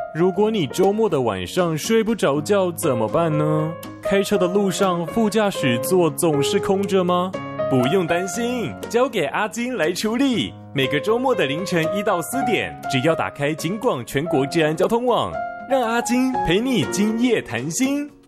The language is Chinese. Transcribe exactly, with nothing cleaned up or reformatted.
如果你周末的晚上睡不着觉怎么办呢？开车的路上副驾驶座总是空着吗？不用担心，交给阿金来处理。每个周末的凌晨一到四点，只要打开警广全国治安交通网，让阿金陪你今夜谈心。